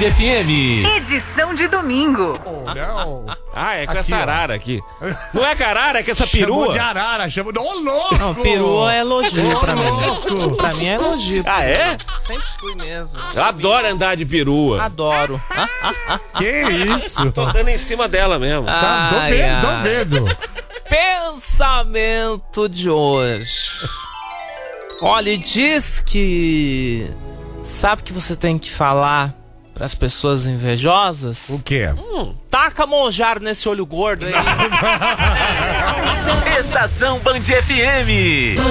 FM. Edição de domingo. Oh, não. Ah, é com Aqui, essa ó. arara aqui. Não é com a arara, é com essa Chamou perua. de arara, chamou de... Ô, louco! Não, perua é elogio pra mim. louco! Pra mim é elogio. Ah, é? Sempre fui mesmo. Eu adoro andar de perua. Adoro. Que isso? Tô dando em cima dela mesmo. Tá, tô vendo. Pensamento de hoje. Olha, diz que... Sabe que você tem que falar pras pessoas invejosas? O quê? Taca monjaro nesse olho gordo aí. Estação Band FM.